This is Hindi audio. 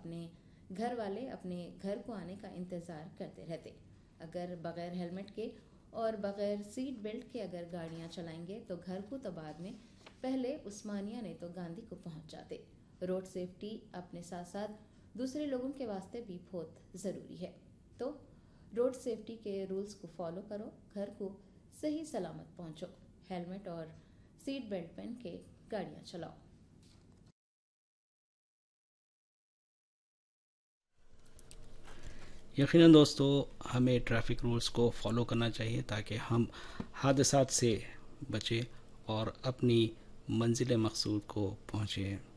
अपने घर वाले अपने घर को आने का इंतज़ार करते रहते। अगर बग़ैर हेलमेट के और बग़ैर सीट बेल्ट के अगर गाड़ियाँ चलाएंगे तो घर को तो बाद में, पहले उस्मानिया ने तो गांधी को पहुंच जाते। रोड सेफ्टी अपने साथ साथ दूसरे लोगों के वास्ते भी बहुत ज़रूरी है। तो रोड सेफ्टी के रूल्स को फॉलो करो, घर को सही सलामत पहुंचो, हेलमेट और सीट बेल्ट पहन के गाड़ियाँ चलाओ। यकीनन दोस्तों, हमें ट्रैफिक रूल्स को फॉलो करना चाहिए ताकि हम हादसात से बचें और अपनी मंजिल मकसूद को पहुँचें।